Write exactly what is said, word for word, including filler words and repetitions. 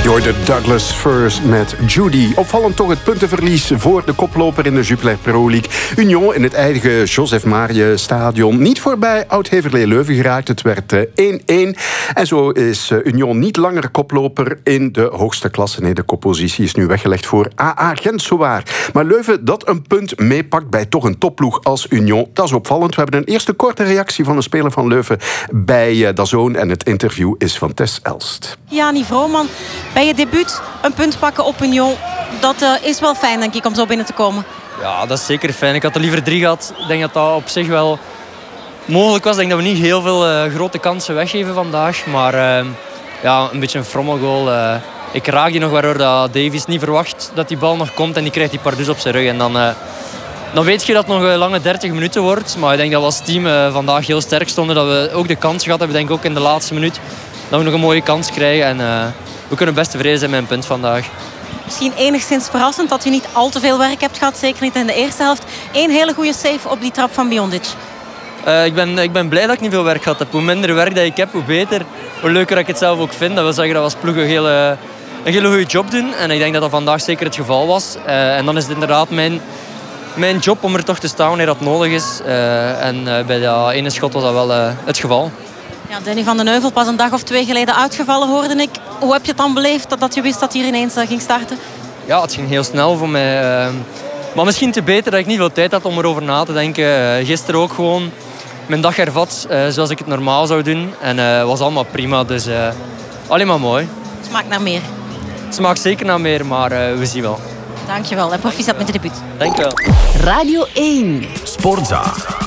Je hoorde Douglas First met Judy. Opvallend toch het puntenverlies voor de koploper in de Jupiler Pro League. Union in het eigen Joseph Marië stadion. Niet voorbij Oud-Heverlee Leuven geraakt. Het werd één-één. En zo is Union niet langer koploper in de hoogste klasse. Nee, de koppositie is nu weggelegd voor A A Gent zowaar. Maar Leuven dat een punt meepakt bij toch een topploeg als Union. Dat is opvallend. We hebben een eerste korte reactie van een speler van Leuven bij DAZN. En het interview is van Tess Elst. Jani Vrooman, bij je debuut een punt pakken op Union, dat uh, is wel fijn, denk ik, om zo binnen te komen. Ja, dat is zeker fijn. Ik had er liever drie gehad. Ik denk dat dat op zich wel mogelijk was. Ik denk dat we niet heel veel uh, grote kansen weggeven vandaag. Maar uh, ja, een beetje een frommelgoal. Uh, ik raak die nog waardoor dat Davies niet verwacht dat die bal nog komt. En die krijgt die Pardoes op zijn rug. En dan, uh, dan weet je dat het nog een lange dertig minuten wordt. Maar ik denk dat we als team uh, vandaag heel sterk stonden. Dat we ook de kans gehad hebben, denk ik ook in de laatste minuut. Dat we nog een mooie kans krijgen. En uh, we kunnen best tevreden zijn met een punt vandaag. Misschien enigszins verrassend dat je niet al te veel werk hebt gehad. Zeker niet in de eerste helft. Eén hele goede save op die trap van Biondic. Uh, ik, ben, ik ben blij dat ik niet veel werk gehad heb. Hoe minder werk dat ik heb, hoe beter. Hoe leuker dat ik het zelf ook vind. Dat wil zeggen dat we als ploeg een hele, een hele goede job doen. En ik denk dat dat vandaag zeker het geval was. Uh, en dan is het inderdaad mijn, mijn job om er toch te staan wanneer dat nodig is. Uh, en uh, bij dat ene schot was dat wel uh, het geval. Ja, Danny van den Heuvel, pas een dag of twee geleden uitgevallen, hoorde ik. Hoe heb je het dan beleefd dat, dat je wist dat hij hier ineens uh, ging starten? Ja, het ging heel snel voor mij. Uh, maar misschien te beter dat ik niet veel tijd had om erover na te denken. Uh, gisteren ook gewoon mijn dag hervat uh, zoals ik het normaal zou doen. En het uh, was allemaal prima, dus uh, alleen maar mooi. Het smaakt naar meer. Het smaakt zeker naar meer, maar uh, we zien wel. Dankjewel en proficiat met de debuut. Dankjewel. Radio één. Sportza.